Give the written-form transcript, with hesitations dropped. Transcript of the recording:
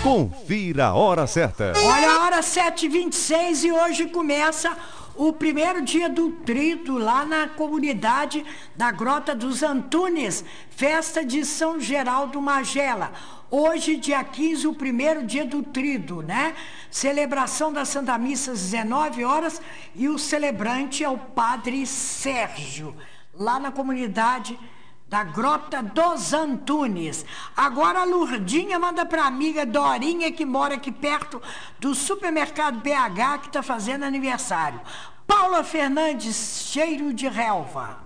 Confira a hora certa. Olha, a hora 7h26 e hoje começa o primeiro dia do trido lá na comunidade da Grota dos Antunes, festa de São Geraldo Magela. Hoje, dia 15, o primeiro dia do trido, né? Celebração da Santa Missa às 19 horas e o celebrante é o Padre Sérgio, lá na comunidade da Grota dos Antunes. Agora a Lurdinha manda para a amiga Dorinha, que mora aqui perto do supermercado BH, que está fazendo aniversário. Paula Fernandes, cheiro de relva.